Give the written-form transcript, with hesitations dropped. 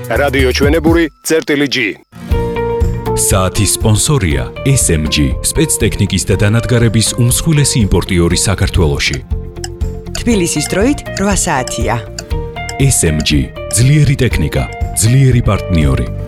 რადიო ჩვენებური წერტილი G. საათის სპონსორია SMG, სპეცტექნიკის და დანადგარების უმსხვილესი იმპორტიორი საქართველოში. თბილისის დროით 8 საათია. SMG, ძლიერი ტექნიკა, ძლიერი პარტნიორი.